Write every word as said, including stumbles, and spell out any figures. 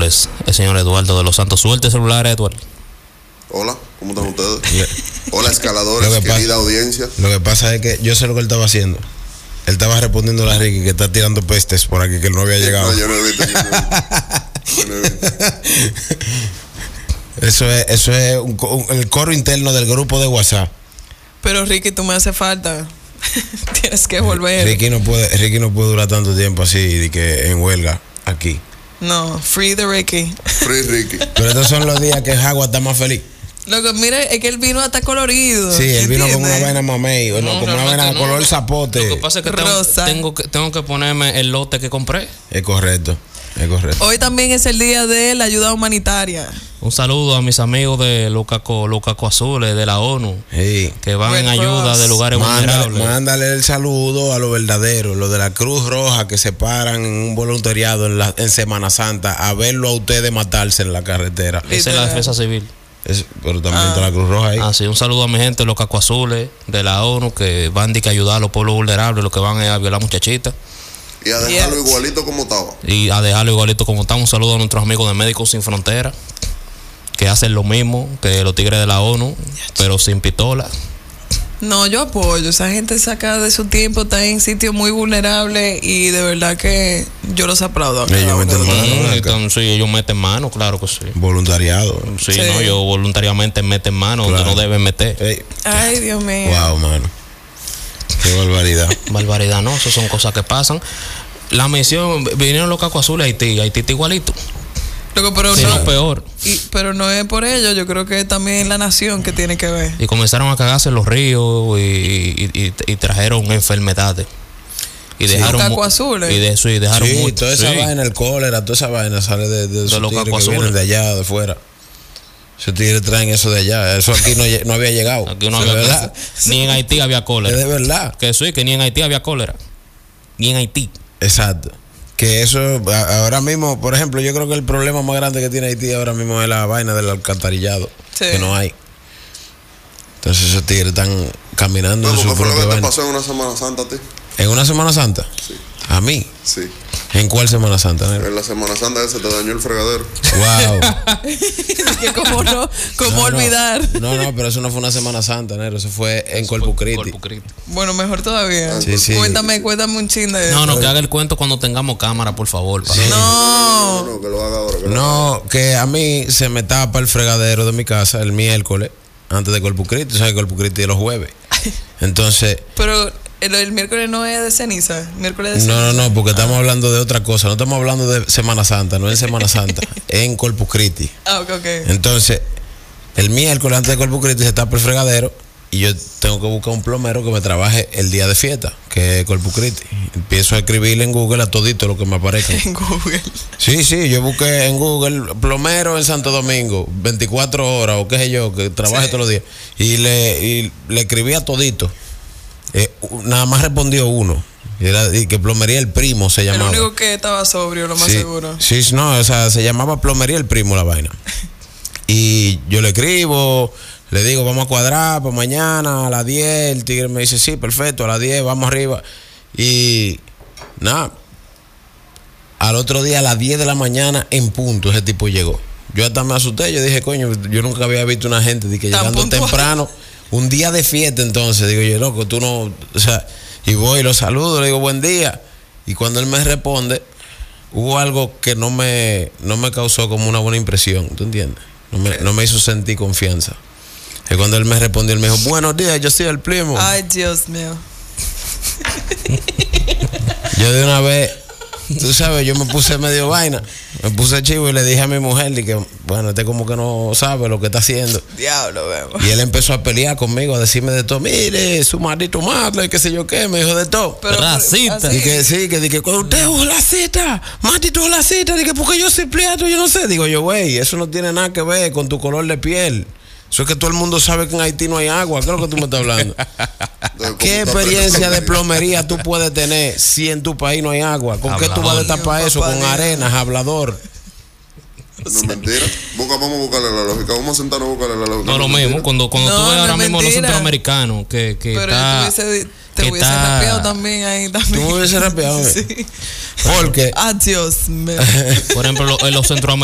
controles, el señor Eduardo de los Santos. Suerte celular, Eduardo. Hola, ¿cómo están ustedes? Hola, escaladores, Lo que querida pasa, audiencia. Lo que pasa es que yo sé lo que él estaba haciendo. Él estaba respondiendo a la Ricky que está tirando pestes por aquí, que él no había llegado. No, yo no he visto. Yo no he visto. Yo no he visto. Eso es, eso es un, un, el coro interno del grupo de WhatsApp. Pero Ricky, tú me hace falta. Tienes que volver. Ricky no puede, Ricky no puede durar tanto tiempo así de que en huelga aquí. No, free the Ricky. Free Ricky. Pero estos son los días que Jagua está más feliz. Loco, mira, es que él vino hasta colorido. Sí, él vino con ¿entiendes? una vaina mamey, no, No, como una vaina no. color zapote. Lo que pasa es que tengo, Rosa. tengo que tengo que ponerme el lote que compré. Es correcto, es correcto. Hoy también es el día de la ayuda humanitaria. Un saludo a mis amigos de los Caco, los Caco Azules de la ONU, Sí. que van Red en ayuda Cross. de lugares Mándale, vulnerables. mándale el saludo a los verdaderos, los de la Cruz Roja que se paran en un voluntariado en, la, en Semana Santa a verlo a ustedes matarse en la carretera. Esa es la defensa civil. Es, pero también Ah. está la Cruz Roja ahí. Así, un saludo a mi gente, los Caco Azules de la ONU, que van de que ayudar a los pueblos vulnerables, los que van a violar muchachitas. Y a dejarlo Yes. igualito como estaba. Y a dejarlo igualito como está. Un saludo a nuestros amigos de Médicos Sin Fronteras, que hacen lo mismo que los tigres de la ONU, pero sin pistola. No, yo apoyo. Esa gente saca de su tiempo, está en sitios muy vulnerables y de verdad que yo los aplaudo. a cada Ellos uno meten de mano, ellos. acá. Entonces, sí, ellos meten mano, claro que sí. Voluntariado. Sí, Sí. no, yo voluntariamente meten mano Claro. donde no deben meter. Ey, Ay, Dios mío. wow, mano. Qué barbaridad. Barbaridad, no, eso son cosas que pasan. La misión, vinieron los Cacos Azules a Haití, Haití está igualito. Loco, pero Sí, no, no, peor. y- pero no es por ello, yo creo que también la nación que tiene que ver. Y comenzaron a cagarse en los ríos y, y, y- y trajeron enfermedades. Y Sí. dejaron Los mu- Cacos Azules. Y de eso, y dejaron Sí, mucho. toda esa sí. vaina, el cólera, toda esa vaina sale de, de, esos los tigres Cacos que vienen Azules. de allá, de fuera. Esos tigres traen eso de allá. Eso aquí no, lle- no había llegado. Aquí no Es había, de verdad. ni en Haití había Es cólera. de verdad. Que sí, que ni en Haití había cólera. Ni en Haití. Exacto. Que eso, a- ahora mismo, por ejemplo, yo creo que el problema más grande que tiene Haití ahora mismo es la vaina del alcantarillado. Sí. Que no hay. Entonces esos tigres están caminando No, en su porque fue lo propia que te vaina. pasó en una Semana Santa a ti. ¿En una Semana Santa? Sí. ¿A mí? Sí. ¿En cuál Semana Santa, negro? En la Semana Santa ese te dañó el fregadero. Wow. Que cómo no, cómo No, no. olvidar. No, no, pero eso no fue una Semana Santa, negro. Eso fue en Corpus Christi. Corpus Christi. Bueno, mejor todavía. Sí, sí. Cuéntame, cuéntame un chin de No, no, que haga el cuento cuando tengamos cámara, por favor. para- No. No, no, que lo haga ahora. Que lo haga. No, que a mí se me tapa el fregadero de mi casa el miércoles antes de Corpus Christi. ¿Sabes? Corpus Christi es los jueves. Entonces, Pero el, el miércoles no es de ceniza. Miércoles de ceniza. no, no, no, porque estamos hablando de otra cosa. No estamos hablando de Semana Santa, no es en Semana Santa, es en Corpus Christi. Ah, ok, ok. Entonces, el miércoles antes de Corpus Christi se tapa el fregadero y yo tengo que buscar un plomero que me trabaje el día de fiesta, que es Corpus Christi. Empiezo a escribirle en Google a todito lo que me aparezca. En Google. Sí, sí, yo busqué en Google plomero en Santo Domingo, veinticuatro horas o qué sé yo, que trabaje Sí. todos los días. Y le, y le escribí a todito. Eh, nada más respondió uno. Y era y que plomería el primo se El llamaba. único que estaba sobrio, lo más sí, seguro. Sí, no, o sea, se llamaba plomería el primo la vaina. Y yo le escribo, le digo, vamos a cuadrar para mañana a las diez. El tigre me dice, sí, perfecto, a las diez, vamos arriba. Y nada, al otro día a las diez de la mañana en punto ese tipo llegó. Yo hasta me asusté, yo dije, coño, yo nunca había visto una gente de que Tan llegando puntual. temprano, un día de fiesta entonces, digo yo, loco, tú no, o sea, y voy y lo saludo, le digo, buen día. Y cuando él me responde, hubo algo que no me, no me causó como una buena impresión, ¿tú entiendes? No me, no me hizo sentir confianza. Y cuando él me respondió, él me dijo, buenos días, yo soy el primo. Ay, Dios mío. Yo de una vez, tú sabes, yo me puse medio vaina, me puse chivo y le dije a mi mujer, y que, bueno, este como que no sabe lo que está haciendo. Diablo, vemos. Y él empezó a pelear conmigo, a decirme de todo, mire, su maldito madre, qué sé yo qué, me dijo de todo. Pero, Racista. así- Y que sí, que dije, cuando usted es la cita, maldito la cita, dije, porque yo soy pliato, yo no sé. Digo yo, güey, eso no tiene nada que ver con tu color de piel. Eso es que todo el mundo sabe que en Haití no hay agua. ¿Qué es lo que tú me estás hablando? Entonces, ¿Qué ¿cómo está experiencia de aprendiendo? plomería tú puedes tener si en tu país no hay agua? ¿Con qué tú vas a Hablador. destapar Dios, eso? papá Con Dios. arena, hablador. No es mentira. Busca, vamos a buscarle la lógica. Vamos a sentarnos a buscarle la lógica. No, lo es mismo, mentira. cuando, cuando No, tú ves no ahora es mismo los mentira. centroamericanos que, que Pero está, yo te hubiese, te que hubiese está- rapeado también ahí también. Tú me hubiese rapeado. Sí. Porque Adiós, mío. por ejemplo, los, los centroamericanos